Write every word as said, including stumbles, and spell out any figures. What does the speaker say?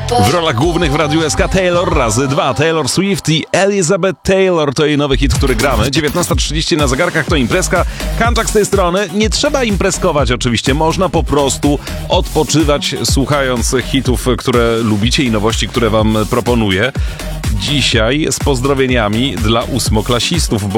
W rolach głównych w Radiu S K Taylor razy dwa. Taylor Swift i Elizabeth Taylor to jej nowy hit, który gramy. dziewiętnasta trzydzieści na zegarkach to imprezka. Kanczak z tej strony. Nie trzeba imprezkować oczywiście. Można po prostu odpoczywać słuchając hitów, które lubicie i nowości, które wam proponuję. Dzisiaj z pozdrowieniami dla ósmoklasistów, bo